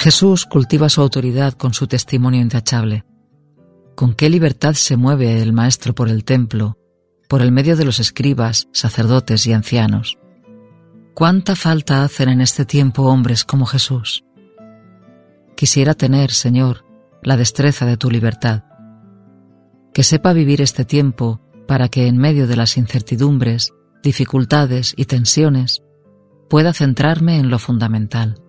Jesús cultiva su autoridad con su testimonio intachable. Con qué libertad se mueve el Maestro por el templo, por el medio de los escribas, sacerdotes y ancianos. ¿Cuánta falta hacen en este tiempo hombres como Jesús? Quisiera tener, Señor, la destreza de tu libertad. Que sepa vivir este tiempo para que en medio de las incertidumbres, dificultades y tensiones pueda centrarme en lo fundamental.